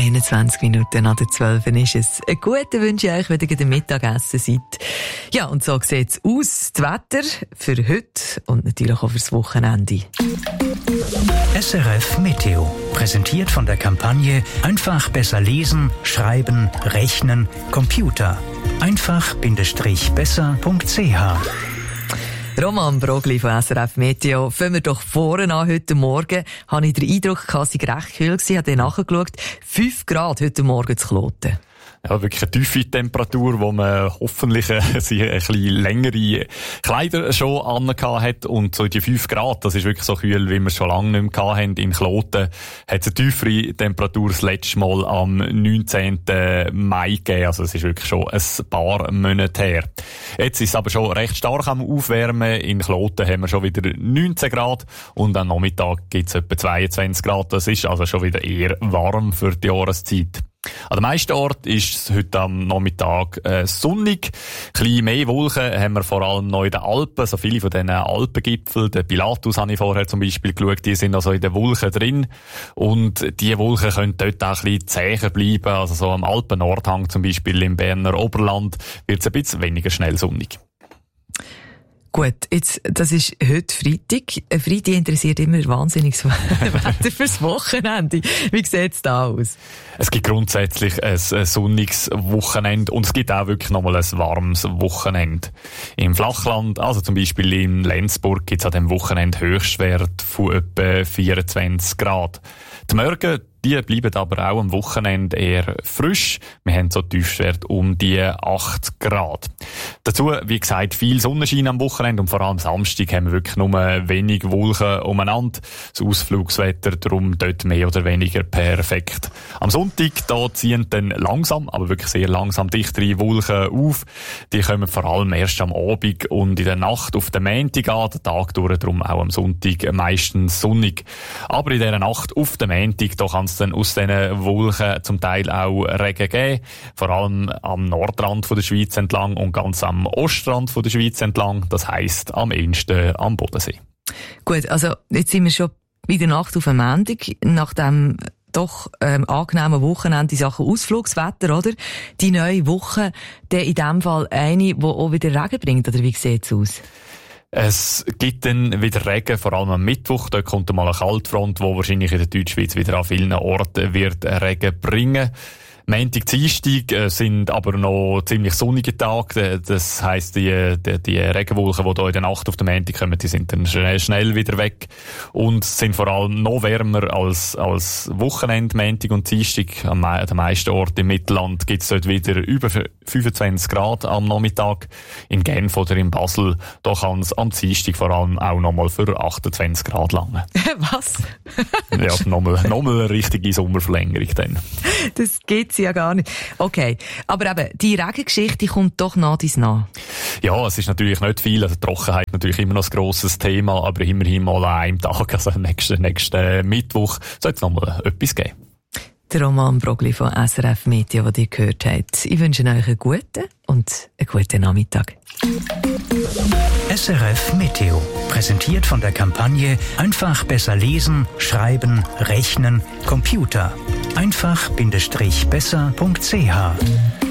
21 Minuten nach der 12 ist es. Einen guten wünsche ich euch, wenn ihr am Mittagessen seid. Ja, und so sieht es aus. Das Wetter für heute und natürlich auch fürs Wochenende. SRF Meteo. Präsentiert von der Kampagne Einfach besser lesen, schreiben, rechnen, Computer. einfach-besser.ch. Roman Brogli von SRF Meteo. Fangen wir doch vorne an. Heute Morgen habe ich den Eindruck, dass es recht kühl war. Ich habe dann nachgeschaut. 5 Grad heute Morgen zu Kloten. Ja, wirklich eine tiefe Temperatur, wo man hoffentlich ein bisschen längere Kleider schon angehabt hat. Und so die 5 Grad, das ist wirklich so kühl, wie wir es schon lange nicht mehr gehabt haben. In Kloten hat es eine tiefere Temperatur das letzte Mal am 19. Mai gegeben. Also es ist wirklich schon ein paar Monate her. Jetzt ist es aber schon recht stark am Aufwärmen. In Kloten haben wir schon wieder 19 Grad. Und am Nachmittag gibt es etwa 22 Grad. Das ist also schon wieder eher warm für die Jahreszeit. An den meisten Orten ist es heute am Nachmittag sonnig. Ein bisschen mehr Wolken haben wir vor allem noch in den Alpen. So viele von diesen Alpengipfeln, den Pilatus habe ich vorher zum Beispiel geschaut, die sind also in den Wolken drin. Und die Wolken können dort auch ein bisschen zäher bleiben. Also so am Alpen-Nordhang zum Beispiel im Berner Oberland wird es ein bisschen weniger schnell sonnig. Gut, jetzt, das ist heute Freitag. Freitag interessiert immer wahnsinnig das Wetter fürs Wochenende. Wie sieht es da aus? Es gibt grundsätzlich ein sonniges Wochenende und es gibt auch wirklich nochmal ein warmes Wochenende. Im Flachland, also zum Beispiel in Lenzburg, gibt es an diesem Wochenende Höchstwert von etwa 24 Grad. Die Morgen, die bleiben aber auch am Wochenende eher frisch. Wir haben so Tiefstwert um die 8 Grad. Dazu, wie gesagt, viel Sonnenschein am Wochenende und vor allem Samstag haben wir wirklich nur wenig Wolken umeinander. Das Ausflugswetter darum dort mehr oder weniger perfekt. Am Sonntag, da ziehen dann langsam, aber wirklich sehr langsam dichtere Wolken auf. Die kommen vor allem erst am Abend und in der Nacht auf den Montag an. Der Tag durch, darum auch am Sonntag meistens sonnig. Aber in dieser Nacht auf den Montag, da kann es dann aus diesen Wolken zum Teil auch Regen geben. Vor allem am Nordrand von der Schweiz entlang und ganz am Ostrand von der Schweiz entlang. Das heisst am ehesten am Bodensee. Gut, also jetzt sind wir schon in der Nacht auf dem Montag, nach dem doch angenehmen Wochenende in Sachen Ausflugswetter, oder? Die neue Woche, der in dem Fall eine, die auch wieder Regen bringt, oder wie sieht es aus? Es gibt dann wieder Regen, vor allem am Mittwoch. Da kommt mal eine Kaltfront, die wahrscheinlich in der Deutschschweiz wieder an vielen Orten wird Regen bringen. Montag, Dienstag sind aber noch ziemlich sonnige Tage. Das heisst, die Regenwolken, die hier in der Nacht auf den Montag kommen, die sind dann schnell wieder weg. Und sind vor allem noch wärmer als Wochenende, Montag und Dienstag. An den meisten Orten im Mittelland gibt es dort wieder über 25 Grad am Nachmittag. In Genf oder in Basel, da kann es am Dienstag vor allem auch nochmal für 28 Grad langen. Was? Ja, nochmal eine richtige Sommerverlängerung dann. Das gibt's ja gar nicht. Okay. Aber eben, die Regengeschichte kommt doch nach dies nach. Ja, es ist natürlich nicht viel. Also Trockenheit natürlich immer noch ein grosses Thema, aber immerhin mal an einem Tag, also nächsten Mittwoch, sollte es nochmal etwas geben. Der Roman Brogli von SRF Meteo, den ihr gehört habt. Ich wünsche euch einen guten und einen guten Nachmittag. SRF Meteo. Präsentiert von der Kampagne Einfach besser lesen, schreiben, rechnen, Computer. einfach-besser.ch